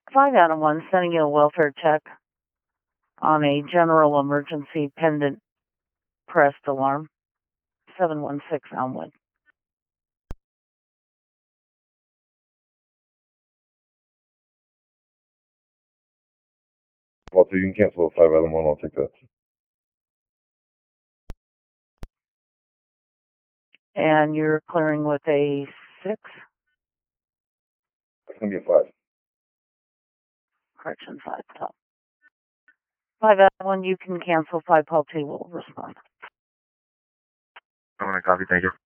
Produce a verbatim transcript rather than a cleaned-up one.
Five Adam One, sending you a welfare check on a general emergency pendant pressed alarm. seven one six Elmwood. Well, so you can cancel five Adam One. I'll take that. And you're clearing with a six? It's gonna be a five. Correction, five. Top. Five Adam One, you can cancel. Five Paul T will respond. I'm gonna copy. Thank you.